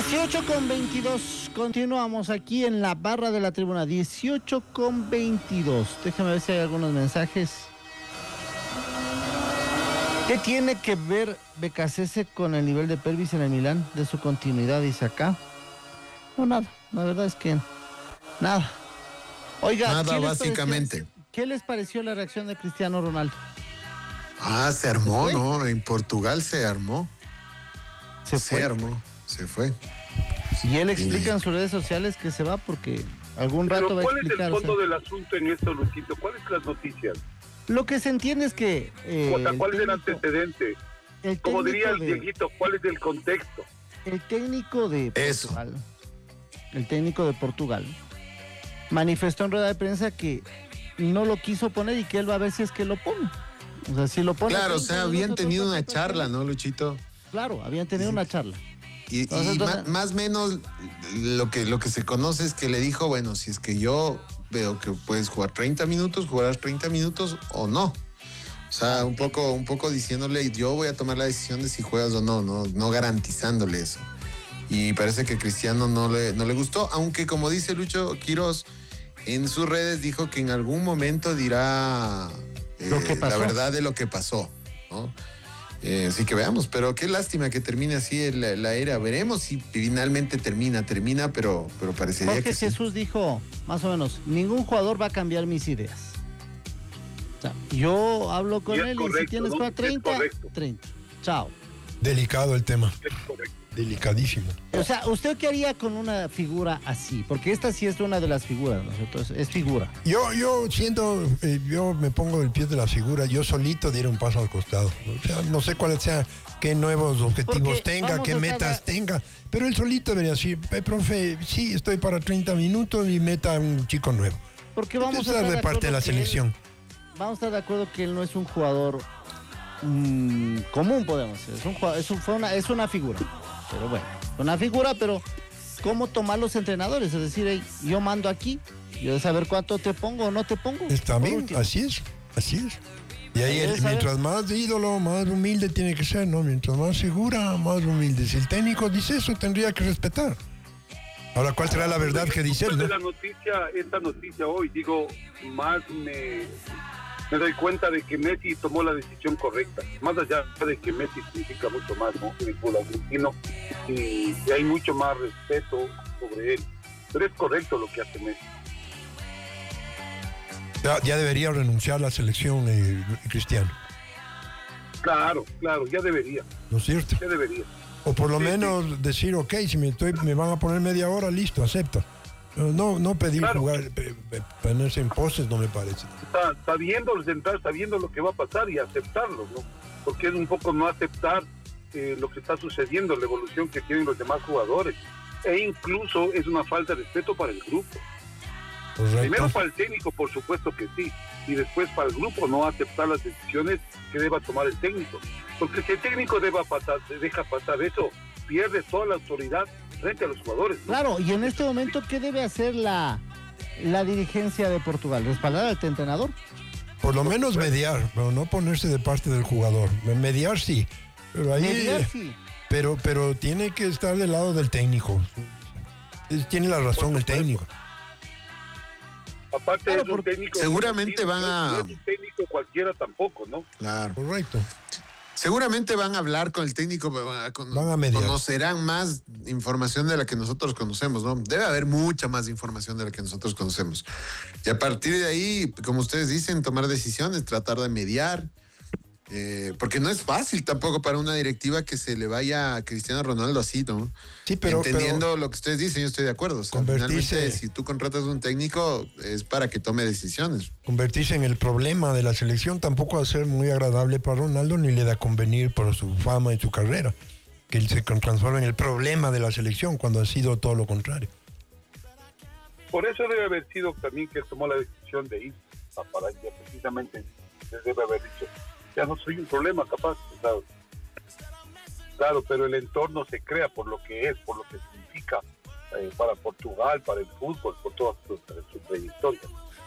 18:22, continuamos aquí en la barra de la tribuna, 18:22. Déjame ver si hay algunos mensajes. ¿Qué tiene que ver Becasese con el nivel de Pervis en el Milán, de su continuidad, dice acá? No, nada, la verdad es que nada. Oiga, nada, básicamente. ¿Qué les pareció la reacción de Cristiano Ronaldo? Se armó, ¿no? En Portugal se armó. Se armó, se fue. Y él explica en sus redes sociales que se va porque algún rato va a explicar. ¿Cuál es el fondo del asunto en esto, Luchito? ¿Cuáles son las noticias? Lo que se entiende es que... ¿cuál es el antecedente? Como diría el Dieguito, ¿cuál es el contexto? El técnico de Portugal, el técnico de Portugal manifestó en rueda de prensa que no lo quiso poner y que él va a ver si es que lo pone. O sea, si lo pone... Claro, o sea, habían tenido una charla, ¿no, Luchito? Claro, habían tenido una charla. Y más o menos lo que se conoce es que le dijo, bueno, si es que yo veo que puedes jugar 30 minutos, jugarás 30 minutos o no. O sea, un poco diciéndole, yo voy a tomar la decisión de si juegas o no garantizándole eso. Y parece que Cristiano no le gustó, aunque como dice Lucho Quiroz, en sus redes dijo que en algún momento dirá la verdad de lo que pasó, ¿no? Así que veamos, pero qué lástima que termine así la era. Veremos si finalmente termina, pero parecería Jorge que Jesús dijo, más o menos, ningún jugador va a cambiar mis ideas. O sea, yo hablo con él y si tienes para 30, 30. Chao. Delicado el tema. Es correcto. Delicadísimo. O sea, ¿usted qué haría con una figura así? Porque esta sí es una de las figuras, ¿no? Entonces, es figura. Yo siento, yo me pongo el pie de la figura, yo solito diera un paso al costado. O sea, no sé cuáles sean, qué nuevos objetivos tenga, qué metas tenga, pero él solito debería decir, profe, sí, estoy para 30 minutos y meta a un chico nuevo. Porque vamos a estar de parte de la selección. Vamos a estar de acuerdo que él no es un jugador común, podemos decir. Es una figura. Pero bueno, una figura, pero ¿cómo tomar los entrenadores? Es decir, hey, yo mando aquí, yo de saber cuánto te pongo o no te pongo. Está bien, así es. Y ahí mientras más ídolo, más humilde tiene que ser, ¿no? Mientras más figura, más humilde. Si el técnico dice eso, tendría que respetar. Ahora, ¿cuál será la verdad que dice él, no? Esta noticia hoy, digo, más me doy cuenta de que Messi tomó la decisión correcta, más allá de que Messi significa mucho más, ¿no? El fútbol argentino, y hay mucho más respeto sobre él, pero es correcto lo que hace Messi. Ya debería renunciar a la selección, Cristiano. Claro, ya debería. ¿No es cierto? Ya debería. O por lo menos decir, ok, si me van a poner media hora, listo, acepto. No pedir jugar, ponerse en poses, no me parece. Sabiendo lo que va a pasar y aceptarlo, ¿no? Porque es un poco no aceptar lo que está sucediendo, la evolución que tienen los demás jugadores. E incluso es una falta de respeto para el grupo. Correcto. Primero para el técnico, por supuesto que sí, y después para el grupo no aceptar las decisiones que deba tomar el técnico. Porque si el técnico deja pasar eso, pierde toda la autoridad frente a los jugadores, ¿no? Claro, y en este momento, ¿qué debe hacer la dirigencia de Portugal? ¿Respaldar al entrenador? Por lo menos mediar, pero no ponerse de parte del jugador. Mediar sí, pero ahí... Mediar sí. Pero tiene que estar del lado del técnico. Tiene la razón el técnico. Aparte de un técnico... Seguramente van a... No es un técnico cualquiera tampoco, ¿no? Claro. Correcto. Seguramente van a hablar con el técnico, van a mediar. Conocerán más información de la que nosotros conocemos, ¿no? Debe haber mucha más información de la que nosotros conocemos. Y a partir de ahí, como ustedes dicen, tomar decisiones, tratar de mediar. Porque no es fácil tampoco para una directiva que se le vaya a Cristiano Ronaldo así, ¿no? Sí, pero... Entendiendo lo que ustedes dicen, yo estoy de acuerdo. O sea, finalmente, si tú contratas a un técnico, es para que tome decisiones. Convertirse en el problema de la selección tampoco va a ser muy agradable para Ronaldo, ni le da convenir por su fama y su carrera. Que él se transforme en el problema de la selección, cuando ha sido todo lo contrario. Por eso debe haber sido también que tomó la decisión de ir a Paraguay, precisamente debe haber dicho, ya no soy un problema, capaz, claro, pero el entorno se crea por lo que es, por lo que significa para Portugal, para el fútbol, por toda su trayectoria.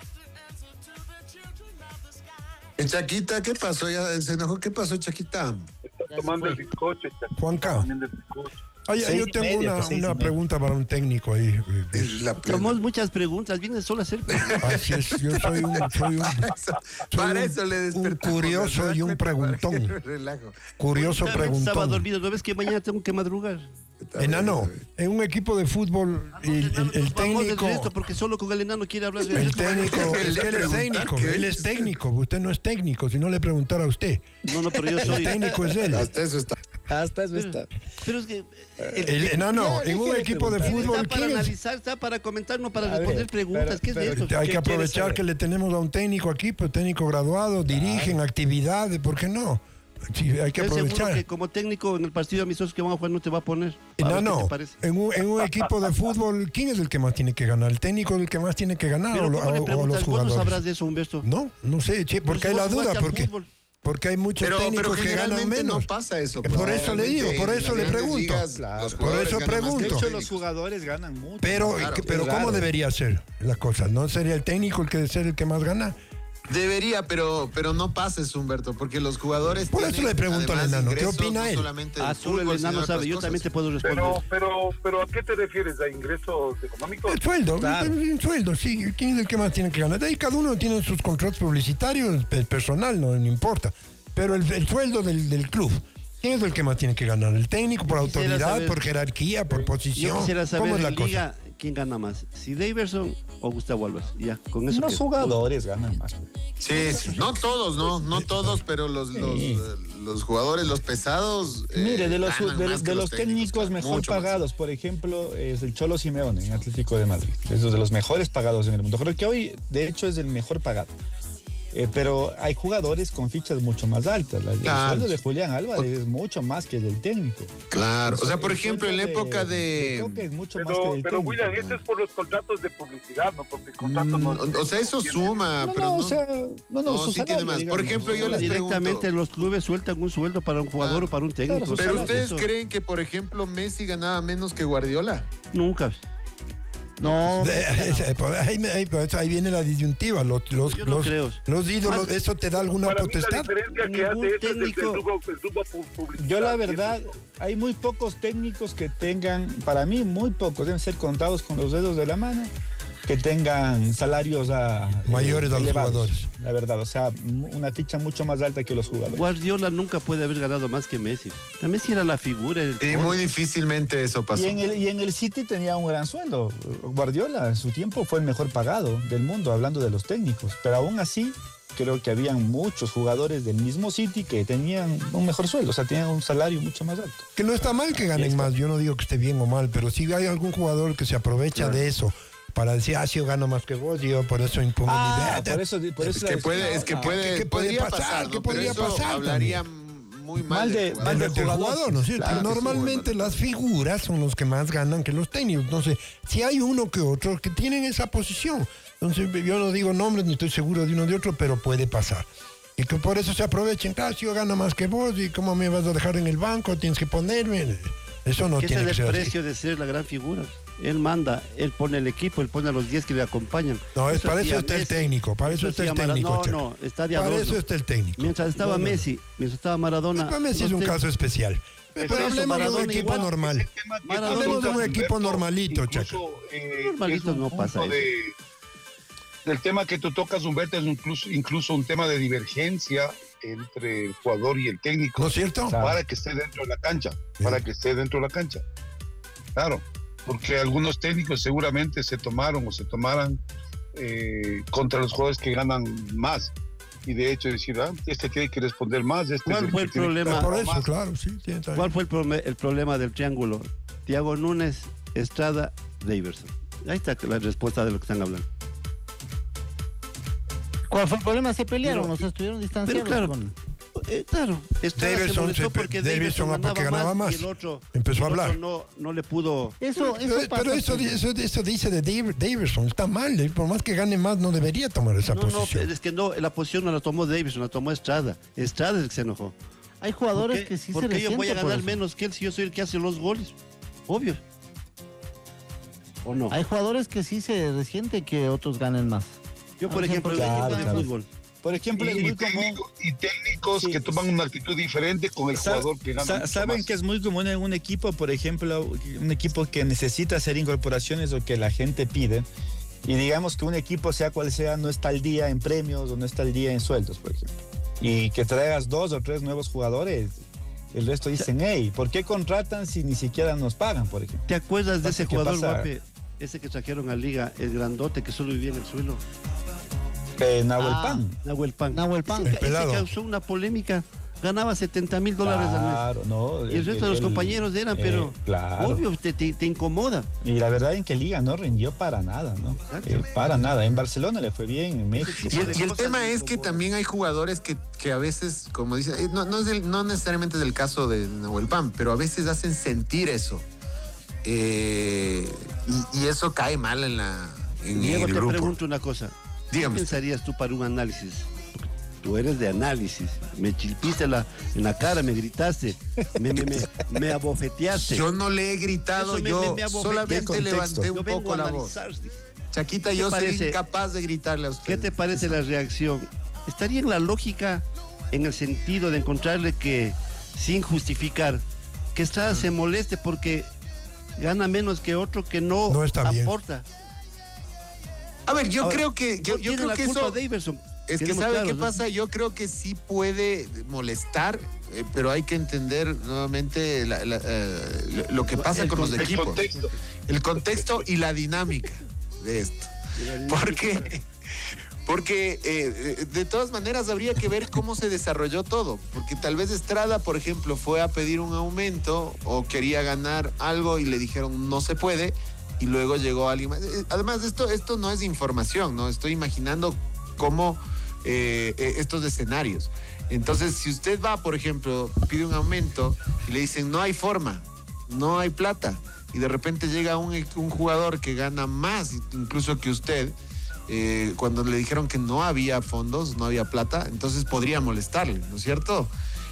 Chaquita, ¿qué pasó? ¿Ya se enojó? ¿Qué pasó, Chaquita? Está tomando el bizcocho, Juanca. Yo tengo una pregunta para un técnico ahí. Tenemos muchas preguntas, vienes solo a hacer preguntas. Así es, yo soy un curioso y un preguntón. Curioso preguntón. Estaba dormido, ¿no ves que mañana tengo que madrugar? Enano, en un equipo de fútbol, el técnico... Porque solo con el enano quiere hablar de el técnico, él es técnico, usted no es técnico, si no le preguntara a usted. No, pero yo soy... El técnico es él. Hasta eso está. Pero es que... en un equipo de fútbol... Está para analizar, está para comentar, no para responder preguntas. ¿Qué es de eso? Hay que aprovechar que le tenemos a un técnico aquí, pues técnico graduado, dirigen actividades, ¿por qué no? Sí, hay que aprovechar. Seguro que como técnico en el partido amistoso que vamos a jugar no te va a poner. En un equipo de fútbol, ¿quién es el que más tiene que ganar? ¿El técnico es el que más tiene que ganar o los jugadores? ¿Vos no sabrás de eso, Humberto? No sé, porque hay la duda, porque hay muchos técnicos que ganan menos. No pasa eso. Por eso le digo, por eso le pregunto. Por eso pregunto. De hecho, los jugadores ganan mucho. Pero ¿cómo debería ser la cosa? ¿No sería el técnico el que debe ser el que más gana? Debería, pero no pases, Humberto, porque los jugadores... Por eso le pregunto al enano, ¿qué opina él? Solo el enano sabe, yo también te puedo responder. Pero ¿a qué te refieres? ¿A ingresos económicos? El sueldo, un sueldo, sí. ¿Quién es el que más tiene que ganar? De ahí cada uno tiene sus contratos publicitarios, personal, no importa. Pero el sueldo del club, ¿quién es el que más tiene que ganar? ¿El técnico por autoridad, por jerarquía, por posición? Yo quisiera saber ¿Cómo es la en Liga quién gana más, si Daverson o Gustavo Álvarez. Ya, con eso. Los jugadores ganan más. Sí, no todos, pero los jugadores, los pesados. Mire, de los técnicos mejor pagados, más. Por ejemplo, es el Cholo Simeone en Atlético de Madrid. Es de los mejores pagados en el mundo. Creo que hoy, de hecho, es el mejor pagado. Pero hay jugadores con fichas mucho más altas. El sueldo de Julián Álvarez es mucho más que el del técnico. Claro, o sea, por ejemplo, en la época de... Creo que es mucho más que el pero técnico. William, esto es por los contratos de publicidad, ¿no? Porque el contrato no... O sea, eso suma, pero sí tiene más. Por ejemplo, yo les directamente pregunto, los clubes sueltan un sueldo para un jugador o para un técnico. Pero ¿ustedes creen que, por ejemplo, Messi ganaba menos que Guardiola? Nunca. No. Ahí viene la disyuntiva. Los ídolos, ¿eso te da alguna potestad? Yo la verdad, hay muy pocos técnicos que tengan, para mí muy pocos, deben ser contados con los dedos de la mano, que tengan salarios mayores a los jugadores. La verdad, o sea, una ficha mucho más alta que los jugadores. Guardiola nunca puede haber ganado más que Messi. Messi era la figura. Y muy difícilmente eso pasó. Y en el City tenía un gran sueldo. Guardiola en su tiempo fue el mejor pagado del mundo, hablando de los técnicos. Pero aún así, creo que habían muchos jugadores del mismo City que tenían un mejor sueldo, o sea, tenían un salario mucho más alto. Que no está mal que ganen más, yo no digo que esté bien o mal, pero si hay algún jugador que se aprovecha de eso para decir, si yo gano más que vos, yo por eso impongo mi idea. Es que podría pasar, ¿no? Pero eso hablaría muy mal del jugador, ¿no es cierto? Claro, normalmente las figuras son los que más ganan que los técnicos. Entonces, si hay uno que otro que tienen esa posición, entonces yo no digo nombres, ni estoy seguro de uno de otro, pero puede pasar. Y que por eso se aprovechen, claro, si yo gano más que vos, ¿y cómo me vas a dejar en el banco? Tienes que ponerme. Eso no tiene que ser así. Es el precio de ser la gran figura. Él manda, él pone el equipo, él pone a los 10 que le acompañan. No, para eso está el técnico, para eso está el técnico. No, está de adorno. Para eso está el técnico. Mientras estaba Messi, mientras estaba Maradona. Messi es un caso especial. Pero hablemos de un equipo normal. Hablemos de un equipo normalito, Chaco. Normalito no pasa eso. Del tema que tú tocas, Humberto, es incluso un tema de divergencia entre el jugador y el técnico. ¿No es cierto? Para que esté dentro de la cancha. Sí. Para que esté dentro de la cancha. Claro. Porque algunos técnicos seguramente se tomaran contra los jugadores que ganan más. Y de hecho decir, este tiene que responder más. ¿Cuál fue el problema? Por eso, claro, sí. ¿Cuál fue el problema del triángulo? Thiago Núñez, Estrada, Daverson. Ahí está la respuesta de lo que están hablando. ¿Cuál fue el problema? Se pelearon, o sea, estuvieron distanciados. Claro, Estrada se molestó porque Daverson ganaba más. Y el otro empezó a hablar. No le pudo. Eso dice de Daverson, está mal. Por más que gane más, no debería tomar esa posición. No, es que no, la posición no la tomó Daverson, la tomó Estrada. Estrada es el que se enojó. Hay jugadores que sí se porque yo voy a ganar eso. menos que él si yo soy el que hace los goles. Obvio. ¿O no? Hay jugadores que sí se resiente que otros ganen más. Yo, por ejemplo, de fútbol. Por ejemplo, es muy común. Y técnicos que toman una actitud diferente con el jugador que gana. Saben que es muy común en un equipo, por ejemplo, un equipo que necesita hacer incorporaciones o que la gente pide. Y digamos que un equipo, sea cual sea, no está al día en premios o no está al día en sueldos, por ejemplo. Y que traigas 2 o 3 nuevos jugadores, el resto dicen, hey, ¿por qué contratan si ni siquiera nos pagan, por ejemplo? ¿Te acuerdas de ese jugador, Guape? Ese que trajeron a Liga, el grandote que solo vivía en el suelo. Nahuel Pan. Ese causó una polémica. Ganaba $70,000 al mes. Claro, no. Y el resto de los compañeros eran, pero claro, obvio, te incomoda. Y la verdad en que Liga no rindió para nada, ¿no? Para nada. En Barcelona le fue bien, en México. Y el tema es que también hay jugadores que a veces, como dicen, no necesariamente es el caso de Nahuel Pan, pero a veces hacen sentir eso. Y eso cae mal en Diego, el te grupo. pregunto una cosa. Dígame. ¿Qué pensarías tú para un análisis? Tú eres de análisis. Me chilpiste en la cara, me gritaste, me abofeteaste. Yo no le he gritado, yo solamente levanté un poco la voz. Chaquita, yo soy incapaz de gritarle a usted. ¿Qué te parece la reacción? ¿Estaría en la lógica, en el sentido de encontrarle que, sin justificar, que Estrada se moleste porque gana menos que otro que no aporta? Bien. A ver, yo creo que eso... Daverson. Es que ¿sabe qué pasa? Yo creo que sí puede molestar, pero hay que entender nuevamente lo que pasa con los equipos. El contexto y la dinámica de esto. Porque de todas maneras habría que ver cómo se desarrolló todo. Porque tal vez Estrada, por ejemplo, fue a pedir un aumento o quería ganar algo y le dijeron no se puede, y luego llegó alguien más. Además, esto no es información, ¿no? Estoy imaginando cómo estos escenarios. Entonces, si usted va, por ejemplo, pide un aumento y le dicen no hay forma, no hay plata, y de repente llega un jugador que gana más incluso que usted, cuando le dijeron que no había fondos, no había plata, entonces podría molestarle, ¿no es cierto?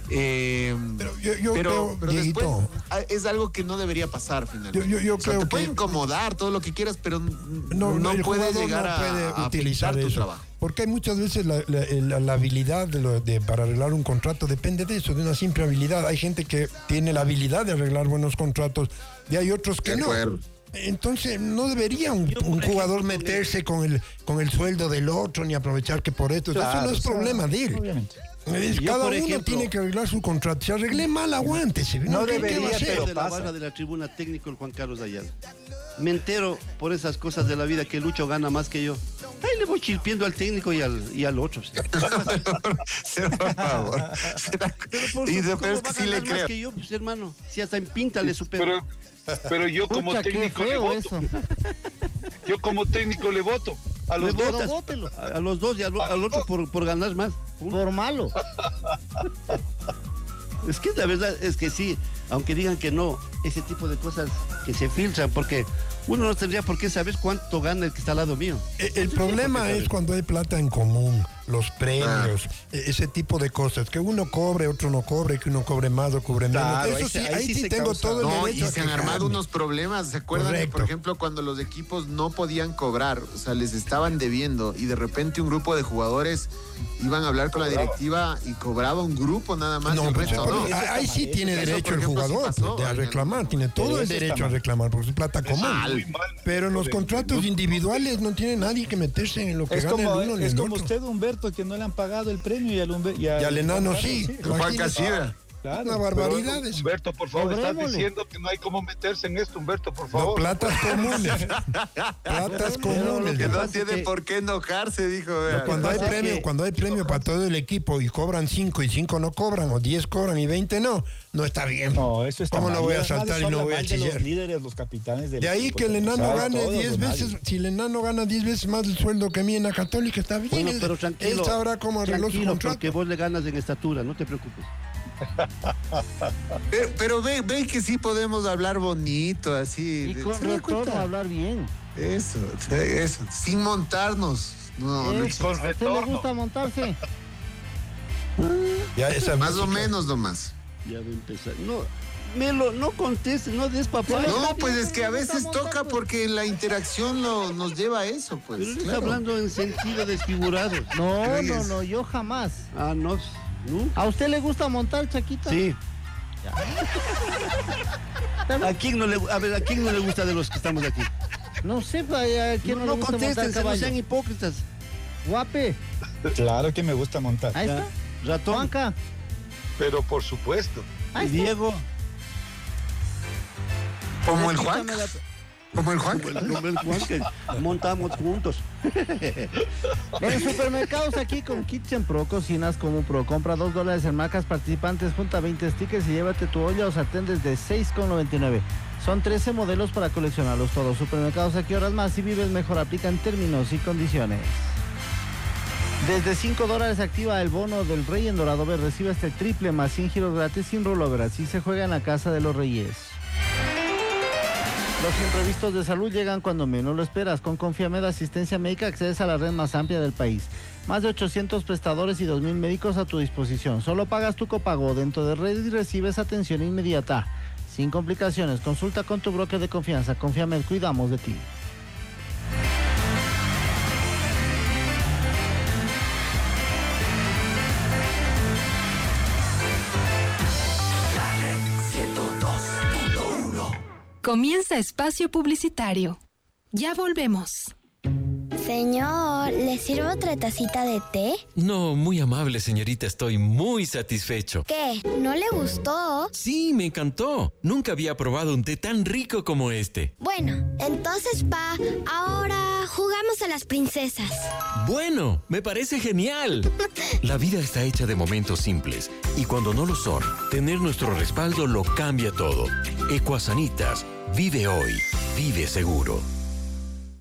Pero después es algo que no debería pasar finalmente. Yo creo te puede incomodar todo lo que quieras, pero no puede llegar a utilizar tu trabajo. Porque hay muchas veces la habilidad para arreglar un contrato depende de eso, de una simple habilidad. Hay gente que tiene la habilidad de arreglar buenos contratos y hay otros que no. Entonces no debería un jugador meterse con el sueldo del otro ni aprovechar que por esto. Claro, eso no es problema de él. Obviamente. Cada uno tiene que arreglar su contrato. Si arreglé mal, aguántese. No debería, pero de la barra de la tribuna técnico el Juan Carlos Ayala. Me entero por esas cosas de la vida que Lucho gana más que yo. Ahí le voy chilpiendo al técnico y al otro. Por favor. Y después que sí le creo. Más que yo, pues, hermano. Si hasta en pinta le supero. Pero yo como técnico le voto. Yo como técnico le voto. A los dos. A los dos y al otro por ganar más. Por malo. Es que la verdad es que sí, aunque digan que no, ese tipo de cosas que se filtran, porque uno no tendría por qué saber cuánto gana el que está al lado mío. El problema es cuando hay plata en común, los premios, ese tipo de cosas, que uno cobre, otro no cobre, que uno cobre más o cobre menos. Claro, eso ahí sí tengo todo el derecho. Y se han armado unos problemas, ¿se acuerdan? Que, por ejemplo, cuando los equipos no podían cobrar, o sea, les estaban debiendo y de repente un grupo de jugadores iban a hablar con la directiva y cobraba un grupo nada más. No, ahí sí tiene derecho el jugador a reclamar, tiene todo el derecho a reclamar porque es plata común. Pero en los contratos individuales no tiene nadie que meterse en lo que gana el uno ni el otro. Es como usted, Humberto, que no le han pagado el premio y al enano sí. Juan Casida. Claro, una barbaridad. Humberto, por favor, estás diciendo que no hay cómo meterse en esto, Humberto, por favor. No, platas comunes. Platas comunes. Que no tiene por qué enojarse, dijo. Cuando hay premio para todo el equipo y cobran 5 y 5 no cobran, o 10 cobran y 20 no está bien. No, eso está ¿Cómo mal. lo voy a saltar y no voy a chillar? Los líderes, los capitanes del de ahí equipo, que el enano gane 10 veces, nadie. si el enano gana 10 veces más el sueldo que mí en la Católica, está bien. Bueno, pero tranquilo. Él sabrá cómo arregló su contrato. Porque vos le ganas en estatura, no te preocupes. Pero ve que sí podemos hablar bonito, así. Y con retorno hablar bien. Eso, sin montarnos. No, ¿A usted le gusta montarse? Más o menos nomás. Ya voy a empezar. No, Melo, no contestes, no des papá. No, pues es que a veces toca porque la interacción nos lleva a eso, pues. Pero él está hablando en sentido desfigurado. No, yo jamás. Ah, no. ¿A usted le gusta montar, Chaquita? Sí. ¿A quién no le gusta de los que estamos aquí? No sé, ¿a quién no le gusta contesten, montar caballo? No sean hipócritas. Guape. Claro que me gusta montar. Ahí está. Ratón. Juanca. Pero por supuesto. Ahí está. Diego. ¿Como el Juan? ¿Como el Juan? Como el Juan que montamos juntos. En supermercados aquí con Kitchen Pro, cocinas como Pro. Compra $2 en marcas participantes, junta 20 stickers y llévate tu olla o sartén desde $6,99. Son 13 modelos para coleccionarlos todos. Supermercados aquí horas más. Si vives mejor, aplican términos y condiciones. Desde $5 activa el bono del Rey en Dorado B. Recibe hasta el triple más 100 giros gratis sin rollover. Así se juega en la casa de los Reyes. Los imprevistos de salud llegan cuando menos lo esperas. Con Confiamed Asistencia Médica accedes a la red más amplia del país. Más de 800 prestadores y 2,000 médicos a tu disposición. Solo pagas tu copago dentro de red y recibes atención inmediata. Sin complicaciones. Consulta con tu broker de confianza. Confiamed, cuidamos de ti. Comienza espacio publicitario. Ya volvemos. Señor, ¿le sirvo otra tacita de té? No, muy amable, señorita. Estoy muy satisfecho. ¿Qué? ¿No le gustó? Sí, me encantó. Nunca había probado un té tan rico como este. Bueno, entonces, ahora jugamos a las princesas. Bueno, me parece genial. La vida está hecha de momentos simples. Y cuando no lo son, tener nuestro respaldo lo cambia todo. Ecuasanitas. Vive hoy. Vive seguro.